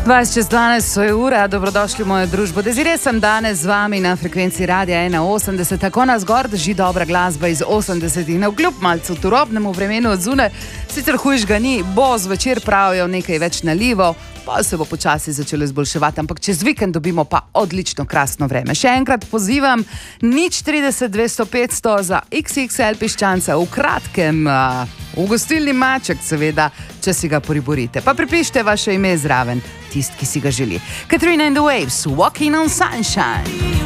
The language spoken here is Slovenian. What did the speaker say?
20:12 je ura, dobrodošli v mojo družbo. Desiree sem danes z vami na frekvenci Radia 81, tako nas gor drži dobra glasba iz 80-ih. Navkljub malce turobnemu vremenu od zunaj, sicer hujš ga ni, bo zvečer pravijo nekaj več nalivov, pa se bo počasi začelo izboljševati, ampak čez vikend dobimo pa odlično krasno vreme. Še enkrat pozivam, 030 200 500 za XXL piščanca, v kratkem, v gostilni Maček, seveda, če si ga poriborite. Pa pripište vaše ime zraven, tist, ki si ga želi. Katrina and the Waves, Walking on Sunshine.